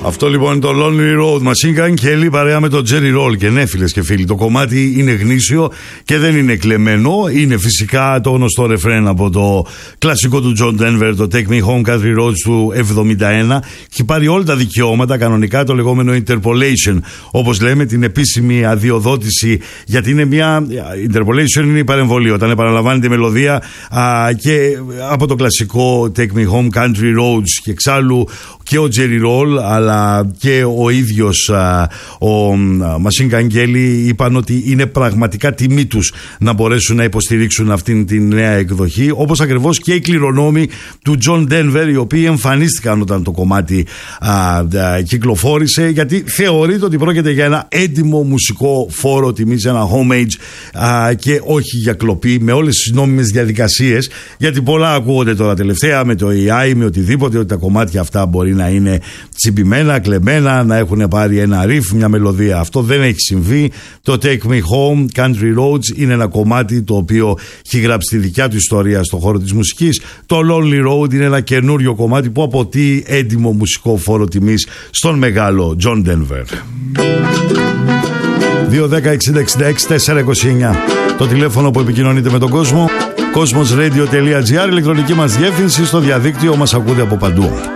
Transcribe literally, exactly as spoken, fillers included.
Αυτό λοιπόν είναι το Lonely Road, Machine Gun Kelly παρέα με το Jerry Roll. Και ναι, φίλες και φίλοι, το κομμάτι είναι γνήσιο και δεν είναι κλεμμένο. Είναι φυσικά το γνωστό ρεφρέν από το κλασικό του John Denver, το Take Me Home Country Roads του εβδομήντα ένα. Έχει πάρει όλα τα δικαιώματα, κανονικά το λεγόμενο interpolation, όπως λέμε, την επίσημη αδειοδότηση, γιατί είναι μια. Interpolation είναι η παρεμβολή, όταν επαναλαμβάνεται η μελωδία α, και από το κλασικό Take Me Home Country Roads. Και εξάλλου και ο Jerry Roll αλλά και ο ίδιος α, ο Machine Gun Kelly είπαν ότι είναι πραγματικά τιμή τους να μπορέσουν να υποστηρίξουν αυτήν την νέα εκδοχή, όπως ακριβώς και οι κληρονόμοι του John Denver, οι οποίοι εμφανίστηκαν όταν το κομμάτι α, α, κυκλοφόρησε, γιατί θεωρείται ότι πρόκειται για ένα έντιμο μουσικό φόρο τιμής, ένα homage α, και όχι για κλοπή, με όλες τις νόμιμες διαδικασίες, γιατί πολλά ακούγονται τώρα τελευταία με το έι άι, με οτιδήποτε, ότι τα κομμάτια αυτά μπορεί να είναι τσιμπημένα, κλεμμένα, να έχουν πάρει ένα riff, μια μελωδία. Αυτό δεν έχει συμβεί. Το Take Me Home Country Roads είναι ένα κομμάτι το οποίο έχει γράψει τη δικιά του ιστορία στον χώρο της μουσικής. Το Lonely Road είναι ένα καινούριο κομμάτι που αποτεί έντιμο μουσικό φόρο τιμής στον μεγάλο John Denver. δύο δέκα εξήντα εξήντα έξι τετρακόσια είκοσι εννιά το τηλέφωνο που επικοινωνείτε με τον κόσμο. Cosmos Radio τελεία gr, ηλεκτρονική μας διεύθυνση, στο διαδίκτυο μας ακούτε από παντού.